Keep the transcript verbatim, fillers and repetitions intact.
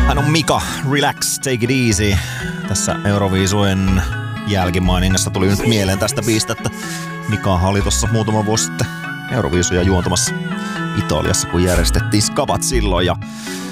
Hän on Mika, Relax, Take It Easy. Tässä Euroviisujen jälkimainingassa tuli nyt mieleen tästä biistä, että Mika oli tossa muutama vuosi sitten Euroviisuja juontamassa Italiassa, kun järjestettiin Skabat silloin. Ja